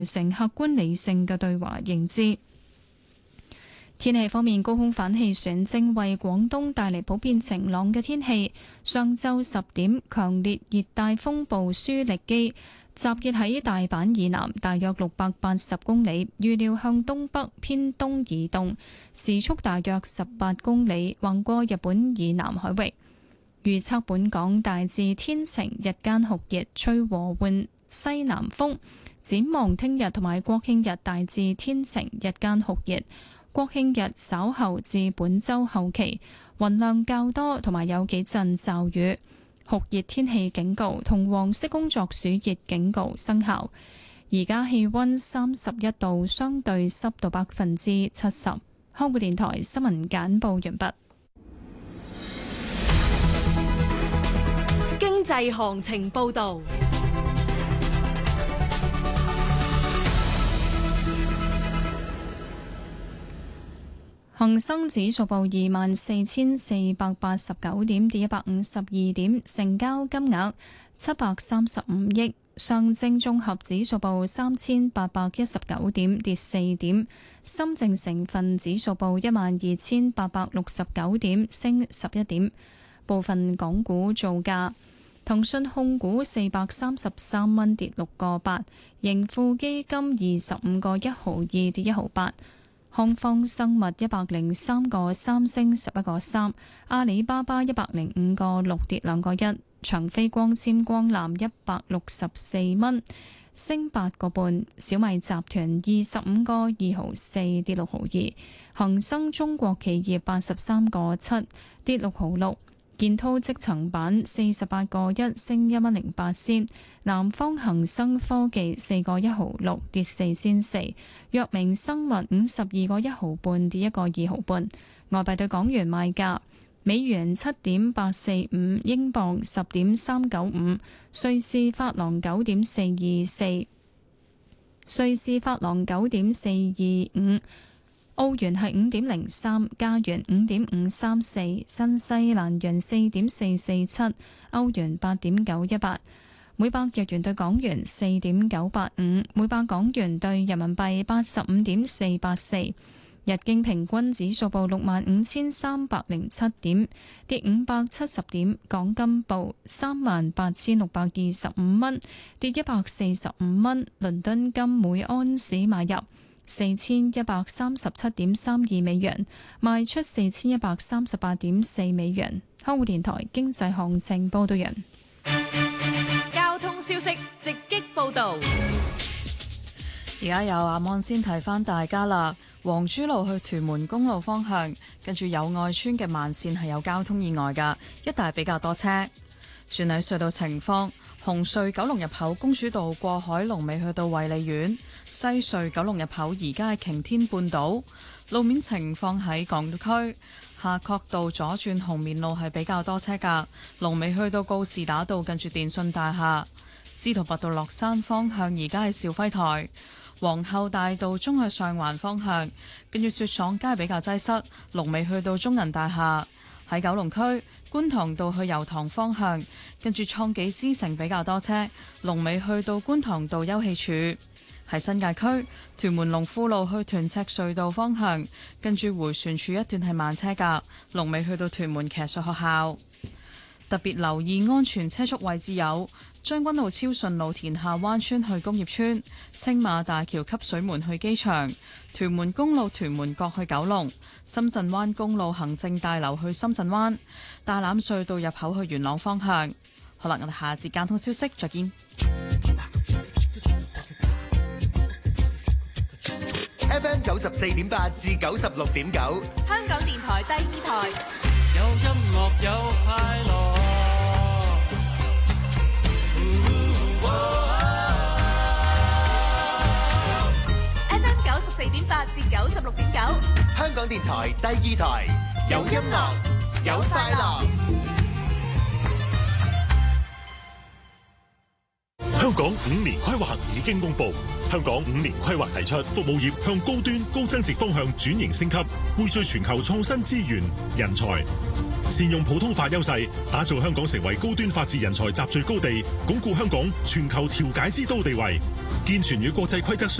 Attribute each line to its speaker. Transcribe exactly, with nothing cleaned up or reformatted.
Speaker 1: 成客觀理性嘅對華認知。天氣方面，高空反氣旋正為廣東帶嚟普遍晴朗嘅天氣。上晝十點，強烈熱帶風暴舒力基集結喺大阪以南大約六百八十公里，預料向東北偏東移動，時速大約十八公里，橫過日本以南海域。預測本港大致天晴，日間酷熱，吹和緩西南風。展望聽日同埋國慶日大致天晴，日間酷熱。國慶日稍後至本週後期，雲量較多，同埋有幾陣驟雨。酷熱天氣警告同黃色工作暑熱警告生效。而家氣溫三十一度，相對濕度百分之七十。香港電台新聞簡報完畢。
Speaker 2: 經濟行情報道。
Speaker 1: 恒生指數報二萬四千四百八十九點，跌一百五十二點，成交金額七百三十五億。上證綜合指數報三千八百一十九點，跌四點。深證成分指數報一萬二千八百六十九點，升十一點。部分港股造價：騰訊控股四百三十三蚊，跌六個八；盈富基金二十五個一毫二，跌一毫八。康方生物一百零三個三，升十一個三，阿里巴巴一百零五個六，跌兩個一，長飛光纖光纜一百六十四蚊，升八個半，小米集團二十五個二毫四，跌六毫二，恒生中國企業八十三個七，跌六毫六。建滔積層板四十八個一，升一蚊零八仙，南方恒生科技四個一毫六，跌四仙四，藥明生物五十二個一毫半，跌一個二毫半。外幣對港元賣價：美元七點八四五，英鎊十點三九五，瑞士法郎九點四二四，瑞士法郎九點四二五。澳元係五點零三，加元五點五三四，新西蘭元四點四四七，歐元八點九一八，每百日元對港元四點九八五，每百港元對人民幣八十五點四八四。日經平均指數報六萬五千三百零七點，跌五百七十點。港金報三萬八千六百二十五蚊，跌一百四十五蚊。倫敦金每安士買入四千一百三十七點三二美元，賣出四千一百三十八點四美元。香港電台經濟行情報道人。
Speaker 2: 交通消息直擊報道。
Speaker 3: 而家有阿安先提翻大家啦，黃珠路去屯門公路方向，跟住友愛村嘅慢線係有交通意外噶，一帶比較多車。轉喺隧道情況，紅隧九龍入口公主道過海龍尾去到衛理苑，西隧九龍入口而家係擎天半島。路面情況喺港島區夏慤道左轉紅棉路係比較多車噶，龍尾去到告士打道近住電信大廈。司徒拔道落山方向而家係兆輝台。皇后大道中去上環方向，跟住雪廠街比較擠塞，龍尾去到中銀大廈。喺九龍區觀塘道去油塘方向，跟住創紀之城比較多車，龍尾去到觀塘道休憩處。喺新界區屯門龍富路去屯赤隧道方向，跟住迴旋處一段係慢車㗎，龍尾去到屯門騎術學校。特別留意安全車速位置有將軍澳超順路田下灣村去工業村、青馬大橋汲水門去機場、屯門公路屯門角去九龍、深圳灣公路行政大樓去深圳灣、大欖隧道入口去元朗方向。好啦，我哋下節交通消息再見。
Speaker 4: F M 九十四點八至九十六點九，
Speaker 2: 香港電台第二台，
Speaker 5: 有音樂有快樂。
Speaker 2: F M 九十四點八至九十六點九，
Speaker 4: 香港電台第二台，有音樂有快樂。
Speaker 6: 香港五年規劃已經公布，香港五年規劃提出服務業向高端高增值方向轉型升級，匯聚全球創新資源、人才，善用普通話優勢，打造香港成為高端法治人才集聚高地，鞏固香港全球調解之都地位。 健全與國際規則相